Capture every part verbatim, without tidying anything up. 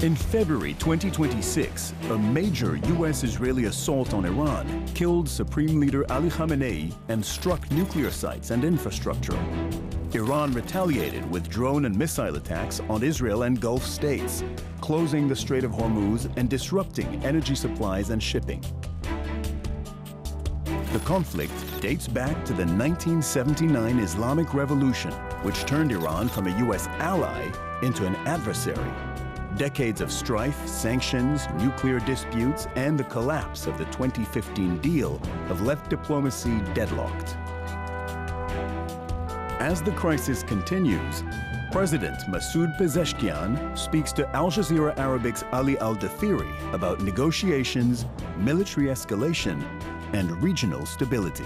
In February twenty twenty-six, a major U S Israeli assault on Iran killed Supreme Leader Ali Khamenei and struck nuclear sites and infrastructure. Iran retaliated with drone and missile attacks on Israel and Gulf states, closing the Strait of Hormuz and disrupting energy supplies and shipping. The conflict dates back to the nineteen seventy-nine Islamic Revolution, which turned Iran from a U S ally into an adversary. Decades of strife, sanctions, nuclear disputes, and the collapse of the twenty fifteen deal have left diplomacy deadlocked. As the crisis continues, President Masoud Pezeshkian speaks to Al Jazeera Arabic's Ali Al-Dathiri about negotiations, military escalation, and regional stability.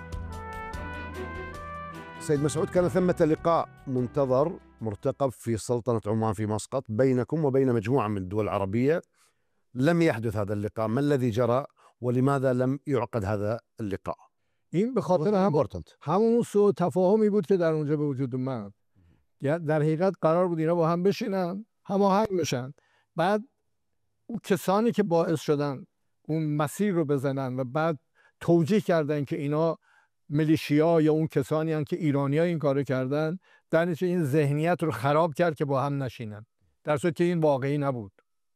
سيد مسعود، كان ثمة لقاء منتظر مرتقب في سلطنة عمان في مسقط بينكم وبين مجموعة من الدول العربية. لم يحدث هذا اللقاء، ما الذي جرى ولماذا لم يعقد هذا اللقاء؟ این به خاطر هم همون سوء تفاهمی بود که در اونجا به وجود اومد. در حقیقت قرار بود اینا با هم بشینن، هماهنگ بشن. بعد اون کسانی که باعث شدن اون مسیر رو بزنن و بعد توجیه کردن که اینا ملیشیا یا اون کسانی هستند که ایرانی‌ها این کارو کردن، در نتیجه این ذهنیت رو خراب کرد که با هم نشینن، در صورتی که این واقعی نبود،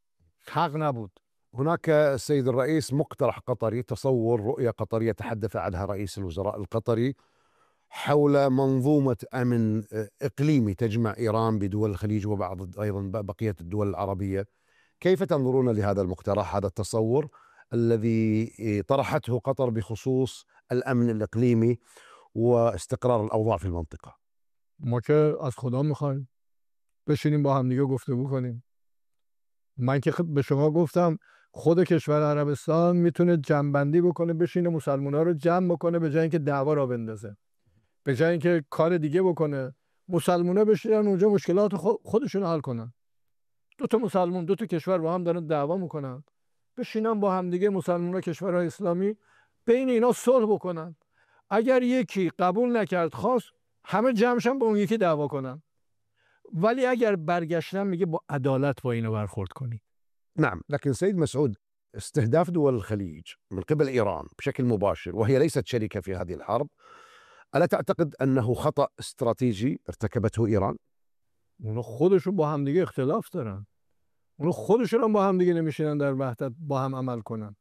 حق نبود. هناك السيد الرئيس مقترح قطري، تصور رؤية قطرية تحدث عنها رئيس الوزراء القطري حول منظومة أمن إقليمي تجمع إيران بدول الخليج وبعض أيضا بقية الدول العربية. كيف تنظرون لهذا المقترح، هذا التصور الذي طرحته قطر بخصوص الأمن الإقليمي واستقرار الأوضاع في المنطقة؟ ما که از خدا میخوایم بشینیم با هم دیگه گفتگو کنیم. من که به شما گفتم خود کشور عربستان میتونه جمع‌بندی بکنه، بشینه مسلمان‌ها رو جمع بکنه به جای اینکه دعوا را بندازه، به جای اینکه کار دیگه بکنه. مسلمان‌ها بشینن اونجا مشکلات خودشون حل کنن. دو تا مسلمان، دو تا کشور با هم دارن دعوا میکنن، بشینن با هم دیگه مسلمان‌ها کشورهای اسلامی بین اینا صلح بکنن. اگر یکی قبول نکرد خواست همه جمعشن با اون یکی دعوا کنن، ولی اگر برگشتن میگه با عدالت با اینو برخورد کنی. نعم، لكن سيد مسعود، استهداف دول الخليج من قبل إيران بشكل مباشر وهي ليست شريكة في هذه الحرب، ألا تعتقد أنه خطأ استراتيجي ارتكبته إيران؟ اونا خودشون با هم دیگه اختلاف دارن، اونا خودشون هم با هم دیگه نمیشینن در وحدت با هم عمل کنن.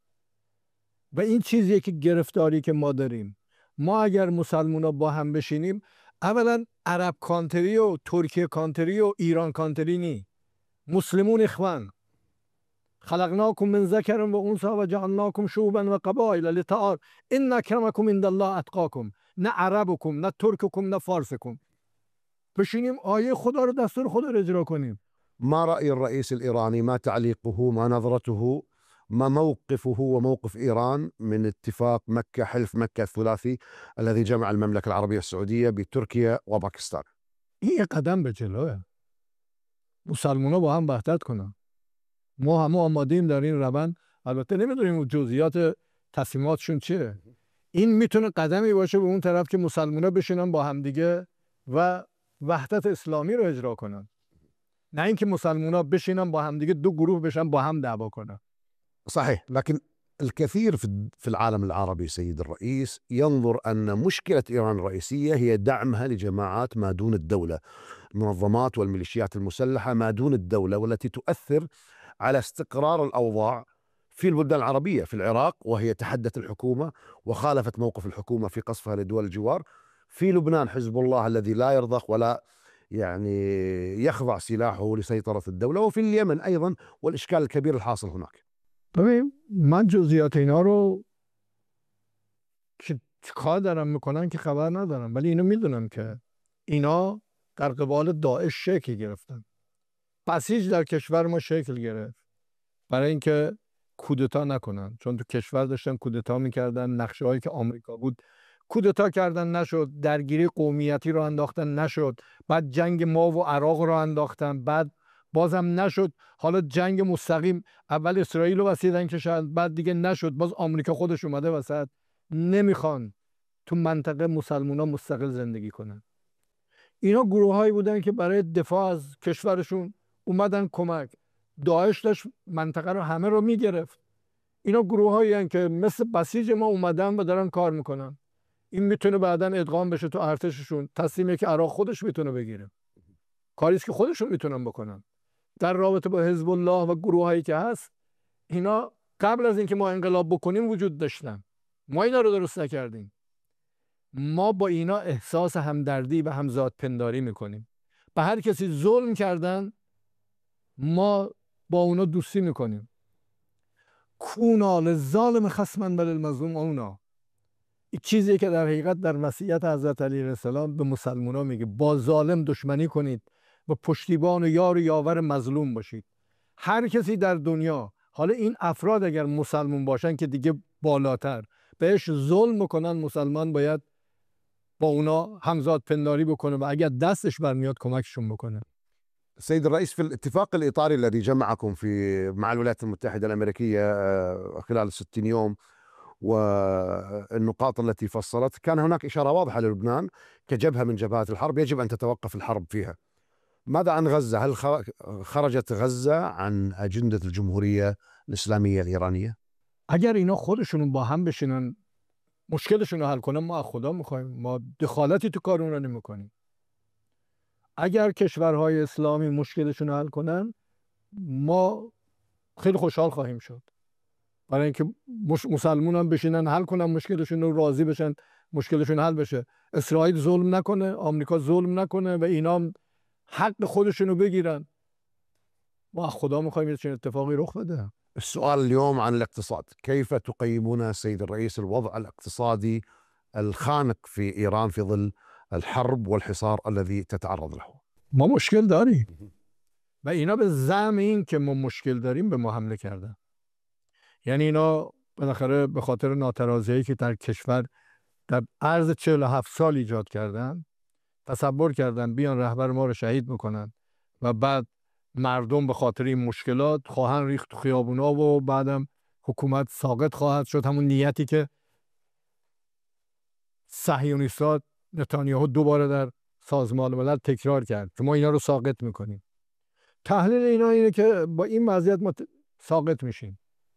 و این چیزیه که گرفتاری که ما داریم. ما اگر مسلمونا با هم بشینیم، اولا عرب کانتری و ترکیه کانتری و ایران کانتری نی، مسلمون اخوان. خلقناکم من ذکر و انثی و جعلناکم شعوبا و قبایل لتعارفوا ان اکرمکم عند الله اتقاکم. نه عربکم، نه ترککم، نه فارسکم. بشینیم آیه خدا رو، دستور خدا رو اجرا کنیم. ما رأي الرئيس الإيراني، ما تعليقه، ما نظرته، ما موقفه وموقف إيران من اتفاق مكة، حلف مكة الثلاثي الذي جمع المملكة العربية السعودية بتركيا وباكستان؟ این قدم به جلوه. مسلمان‌ها با هم وحدت کنن. ما هم آمادیم در این روند. البته نمیدونیم جزئیات تصمیماتشون چیه. این میتونه قدمی باشه به اون طرف که مسلمان‌ها بشینن با هم دیگه و وحدت اسلامی رو اجرا کنن، نه اینکه مسلمان‌ها بشینن با هم دیگه دو گروه بشن با هم دعوا کنن. صحيح، لكن الكثير في العالم العربي سيد الرئيس ينظر أن مشكلة إيران الرئيسية هي دعمها لجماعات ما دون الدولة، المنظمات والميليشيات المسلحة ما دون الدولة، والتي تؤثر على استقرار الأوضاع في البلدان العربية. في العراق وهي تحدت الحكومة وخالفت موقف الحكومة في قصفها لدول الجوار. في لبنان حزب الله الذي لا يرضخ ولا يعني يخضع سلاحه لسيطرة الدولة. وفي اليمن أيضا والإشكال الكبير الحاصل هناك. ببین من جزئیات اینا رو که کار دارم میکنن که خبر ندارم، ولی اینو میدونم که اینا در قبال داعش شکل گرفتن. بسیج در کشور ما شکل گرفت برای اینکه کودتا نکنن، چون تو کشور داشتن کودتا میکردن. نقشه هایی که آمریکا بود کودتا کردن نشد، درگیری قومیتی رو انداختن نشد، بعد جنگ ما و عراق رو انداختن، بعد بازم نشد. حالا جنگ مستقیم اول اسرائیل رو وسیدن که شاید بعد دیگه نشد، باز آمریکا خودش اومده وسط. نمیخوان تو منطقه مسلمونا مستقل زندگی کنن. اینا گروه هایی بودن که برای دفاع از کشورشون اومدن کمک. داعش داشت منطقه رو همه رو میگرفت. اینا گروه هایی هستند که مثل بسیج ما اومدن و دارن کار میکنن. این میتونه بعداً ادغام بشه تو ارتششون، تصمیمی که عراق خودش میتونه بگیره، کاری است که خودشون میتونن بکنن. در رابطه با حزب الله و گروه هایی که هست، اینا قبل از اینکه ما انقلاب بکنیم وجود داشتن، ما اینا رو درست نکردیم. ما با اینا احساس همدردی و همزاد پنداری میکنیم. به هر کسی ظلم کردن ما با اونا دوستی میکنیم. کونا للظالم خصما بل المظلوم اونا. این چیزی که در حقیقت در وصیت حضرت علی علیه السلام به مسلمانان میگه، با ظالم دشمنی کنید و پشتیبان و یار و یاور مظلوم باشید. هر کسی در دنیا، حالا این افراد اگر مسلمان باشن که دیگه بالاتر، بهش ظلم میکنن، مسلمان باید با اونا همزاد پنداری بکنه و اگر دستش برمیاد کمکشون بکنه. سيد الرئيس، في الاتفاق الإطاري الذي جمعكم في مع الولايات المتحدة الأمريكية خلال الستين يوم والنقاط التي فصلت، كان هناك إشارة واضحة للبنان كجبهة من جبهات الحرب يجب أن تتوقف الحرب فيها. ماذا عن غزة؟ هل خرجت غزة عن أجندة الجمهورية الإسلامية الإيرانية؟ اگر اینا خودشون با هم بشینن مشکلشون رو حل کنن، ما از خدا میخوایم، ما دخالتی تو کار اون رو نمیکنیم. اگر کشورهای اسلامی مشکلشون رو حل کنن، ما خیلی خوشحال خواهیم شد. برای اینکه مسلمون هم بشینن حل کنن مشکلشون رو، راضی بشن مشکلشون حل بشه، اسرائیل ظلم نکنه، آمریکا ظلم نکنه و اینا حق خودشون رو بگیرن. ما خدا میخوایم چنین اتفاقی رخ بده. السؤال اليوم عن الاقتصاد، كيف تقيمون سيد الرئيس الوضع الاقتصادي الخانق في إيران في ظل الحرب والحصار الذي تتعرض له؟ ما مشکل داریم و اینا به زعم این که ما مشکل داریم به ما حمله کردن. یعنی اینا بالاخره به خاطر ناترازیایی که در کشور در عرض چهل و هفت سال ایجاد کردن، تصور کردن بیان رهبر ما رو شهید میکنن و بعد مردم به خاطر این مشکلات خواهن ریخت تو خیابونا و بعدم حکومت ساقط خواهد شد. همون نیتی که صهیونیست‌ها نتانیاهو دوباره در سازمان ملل تکرار کرد که ما اینا رو ساقط میکنیم. تحلیل اینا اینه که با این وضعیت ما ساقط میشیم.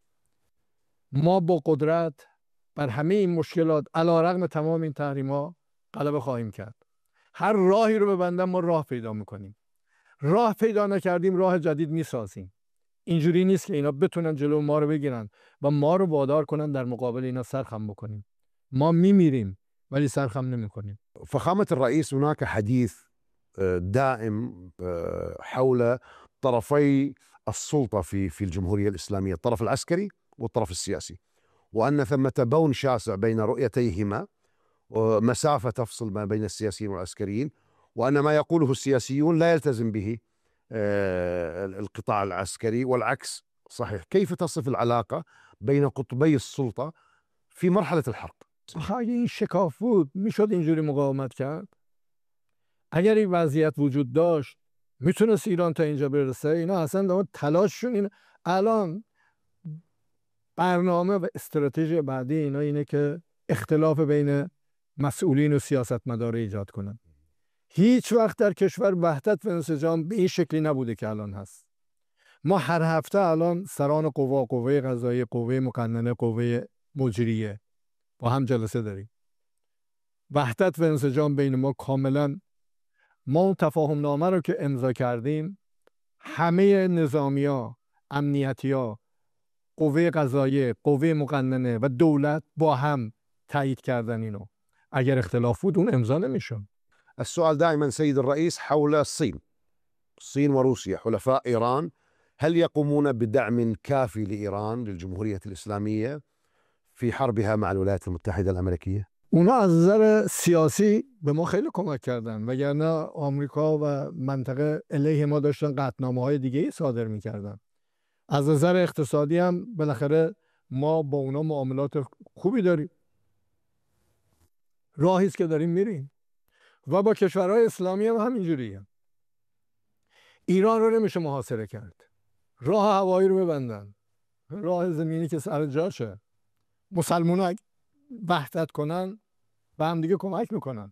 ما با قدرت بر همه این مشکلات علیرغم تمام این تحریم‌ها غلبه خواهیم کرد. هر راهی رو ببندن ما راه پیدا میکنیم. راه پیدا نکردیم راه جدید میسازیم. اینجوری نیست که اینا بتونن جلو ما رو بگیرن و ما رو وادار کنن در مقابل اینا سرخم بکنیم. ما میمیریم ولی سرخم نمیکنیم. فخامة الرئيس، هناك حديث دائم حول طرفي السلطة في في الجمهورية الإسلامية، الطرف العسكري والطرف السياسي، وأن ثمة بون شاسع بين رؤيتيهما ومسافة تفصل ما بين السياسيين والعسكريين، وأن ما يقوله السياسيون لا يلتزم به القطاع العسكري والعكس صحيح. كيف تصف العلاقة بين قطبي السلطة في مرحلة الحرب؟ اگه این شکاف بود میشد اینجوری مقاومت کرد؟ اگر این وضعیت وجود داشت میتونست ایران تا اینجا برسه؟ اینا اصلا تلاششون اینه. الان برنامه و استراتژی بعدی اینا اینه که اختلاف بین مسئولین و سیاستمدار ایجاد کنن. هیچ وقت در کشور وحدت و انسجام به این شکلی نبوده که الان هست. ما هر هفته الان سران قوا، قوه قضاییه، قوه مقننه، قوه مجریه با هم جلسه داریم. وحدت و انسجام بین ما کاملا. ما اون تفاهم نامه رو که امضا کردیم، همه نظامیا، امنیتیا، قوه قضاییه، قوه مقننه و دولت با هم تایید کردن اینو. اگر اختلاف بود اون امضا نمیشد. السؤال دائما سيد الرئيس حول الصين. الصين وروسيا حلفاء إيران، هل يقومون بدعم كافي لإيران للجمهورية الإسلامية في حربها مع الولايات المتحدة الأمريكية؟ اونا از نظر سیاسی به ما خیلی کمک کردن، وگرنه آمریکا و منطقه علیه ما داشتن قطعنامه‌های دیگه‌ای صادر می‌کردن. از نظر اقتصادی هم بالاخره ما با اونا معاملات خوبی داریم. راهی است که داریم میریم و با کشورهای اسلامی هم همینجوریه. ایران رو نمیشه محاصره کرد. راه هوایی رو ببندن، راه زمینی که سر جاشه. مسلمونا وحدت کنن و هم دیگه کمک میکنن.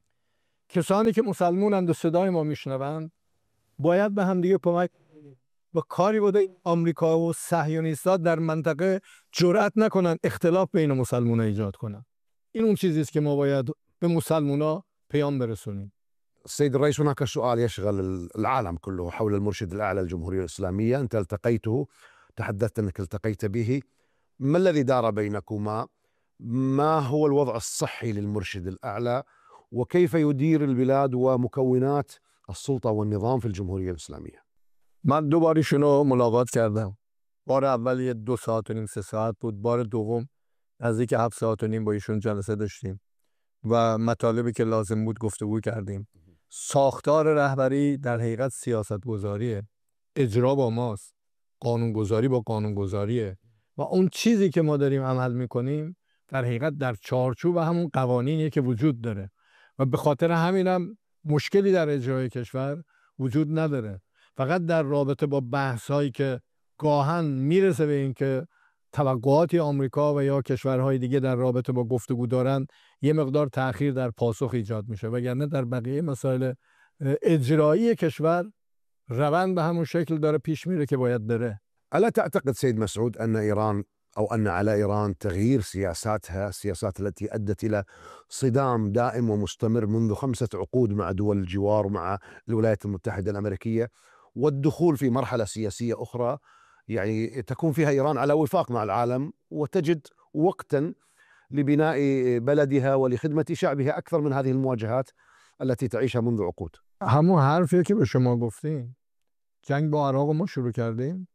کسانی که مسلمونند و صدای ما میشنوند باید به هم دیگه کمک و کاری بوده آمریکا و صهیونیست‌ها در منطقه جرأت نکنن اختلاف بین مسلمان‌ها ایجاد کنن. این اون چیزی است که ما باید به مسلمان‌ها پیام برسونیم. السيد الرئيس، هناك سؤال يشغل العالم كله حول المرشد الأعلى للجمهورية الإسلامية. أنت التقيته، تحدثت أنك التقيت به. ما الذي دار بينكما؟ ما هو الوضع الصحي للمرشد الأعلى؟ وكيف يدير البلاد ومكونات السلطة والنظام في الجمهورية الإسلامية؟ من دو بار ایشونو ملاقات کردم. بار اول یه دو ساعت و نیم سه ساعت بود. بار دوم نزدیک هفت ساعت و نیم با ایشون جلسه داشتیم و مطالبی که لازم بود گفتگو کردیم. ساختار رهبری در حقیقت سیاست گذاریه، اجرا با ماست، قانون گذاری با قانون گذاریه و اون چیزی که ما داریم عمل میکنیم در حقیقت در چارچوب همون قوانینیه که وجود داره و به خاطر همینم مشکلی در اجرای کشور وجود نداره. فقط در رابطه با بحثایی که گاهن میرسه به این که توقعاتی آمریکا و یا کشورهای دیگه در رابطه با گفتگو دارن یه مقدار تأخیر در پاسخ ایجاد میشه، وگرنه در بقیه مسائل اجرایی کشور روند به همون شکل داره پیش میره که باید بره. ألا تعتقد سيد مسعود أن إيران أو أن على إيران تغيير سياساتها، السياسات التي أدت إلى صدام دائم ومستمر منذ خمسة عقود مع دول الجوار ومع الولايات المتحدة الأمريكية، والدخول في مرحلة سياسية أخرى يعني تكون فيها إيران على وفاق مع العالم وتجد وقتا لبناء بلدها ولخدمة شعبها أكثر من هذه المواجهات التي تعيشها منذ عقود؟ همون حرفیه که به شما گفتیم. جنگ با عراق ما شروع کردیم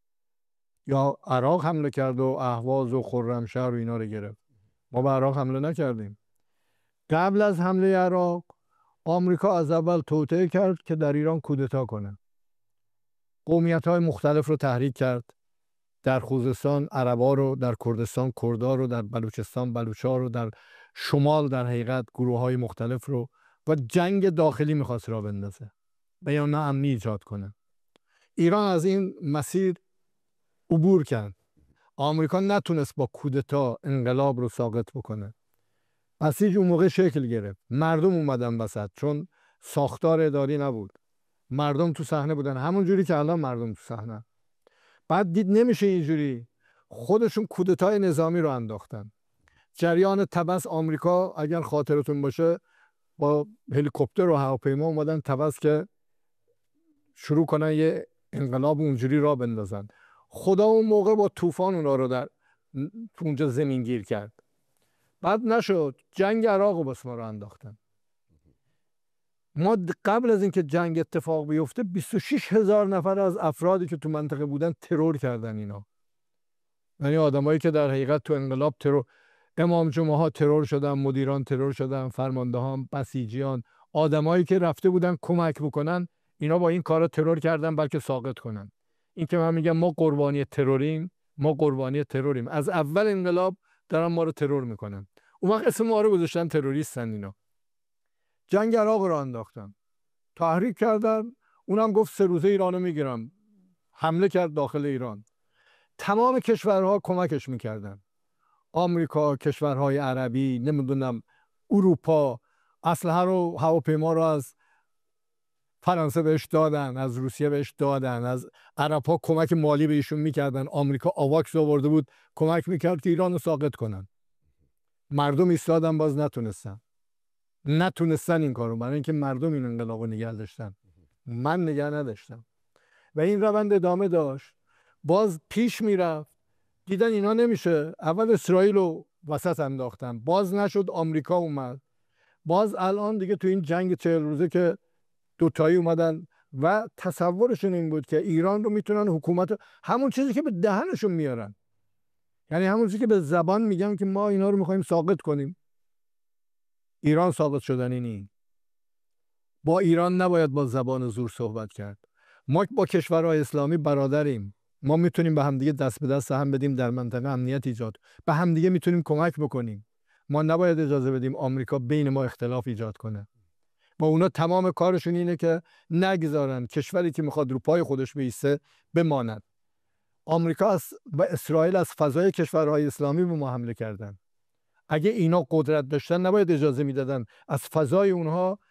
یا عراق حمله کرد و اهواز و خرمشهر و اینا رو گرفت؟ ما به عراق حمله نکردیم. قبل از حمله عراق آمریکا از اول توطئه کرد که در ایران کودتا کنه. قومیت‌های مختلف رو تحریک کرد. در خوزستان عربا رو، در کردستان کردا رو، در بلوچستان بلوچا رو، در شمال در حقیقت گروه‌های مختلف رو و جنگ داخلی می‌خواست را بندازه و یا ناامنی ایجاد کنه. ایران از این مسیر عبور کرد. آمریکا نتونست با کودتا انقلاب رو ساقط بکنه. بسیج اون موقع شکل گرفت. مردم اومدن وسط، چون ساختار اداری نبود. مردم تو صحنه بودن، همون جوری که الان مردم تو صحنه. بعد دید نمیشه اینجوری، خودشون کودتای نظامی رو انداختن. جریان تبس آمریکا اگر خاطرتون باشه با هلیکوپتر و هواپیما اومدن تبس که شروع کنن یه انقلاب اونجوری را بندازن. خدا اون موقع با طوفان اونا رو در اونجا زمین گیر کرد. بعد نشد، جنگ عراق رو بس ما رو انداختن. ما قبل از اینکه جنگ اتفاق بیفته بیست و شش هزار نفر از افرادی که تو منطقه بودن ترور کردن اینا. یعنی آدمایی که در حقیقت تو انقلاب ترور، امام جمعه ها ترور شدن، مدیران ترور شدن، فرماندهان، بسیجیان، آدمایی که رفته بودن کمک بکنن، اینا با این کارا ترور کردن بلکه ساقط کنن. این که من میگم ما قربانی تروریم، ما قربانی تروریم. از اول انقلاب دارن ما رو ترور میکنن. اون وقت اسم ما رو گذاشتن تروریستن اینا. جنگ عراق رو انداختن، تحریک کردن، اونم گفت سه روزه ایرانو میگیرم. حمله کرد داخل ایران. تمام کشورها کمکش میکردن. آمریکا، کشورهای عربی، نمیدونم اروپا، اسلحه رو، هواپیما رو از فرانسه بهش دادن، از روسیه بهش دادن، از عرب‌ها کمک مالی بهشون میکردن. آمریکا آواکس آورده بود کمک میکرد که ایران رو ساقط کنن. مردم ایستادن، باز نتونستن. نتونستن این کارو، برای اینکه مردم این انقلاب رو نگه داشتن. من نگه نداشتم. و این روند ادامه داشت. باز پیش میرفت. دیدن اینا نمیشه. اول اسرائیل رو وسط انداختن. باز نشد، آمریکا اومد. باز الان دیگه تو این جنگ چهل روزه که دوتایی اومدن و تصورشون این بود که ایران رو میتونن حکومت، همون چیزی که به دهنشون میارن، یعنی همون چیزی که به زبان میگن که ما اینا رو میخوایم ساقط کنیم. ایران ساقط شدنی نی. با ایران نباید با زبان زور صحبت کرد. ما با کشورهای اسلامی برادریم. ما میتونیم به همدیگه دست به دست هم بدیم، در منطقه امنیت ایجاد، به همدیگه میتونیم کمک بکنیم. ما نباید اجازه بدیم آمریکا بین ما اختلاف ایجاد کنه. با اونا تمام کارشون اینه که نگذارن کشوری که میخواد رو پای خودش بایسته بماند. آمریکا از و اسرائیل از فضای کشورهای اسلامی به ما حمله کردن. اگه اینا قدرت داشتن نباید اجازه میدادن از فضای اونها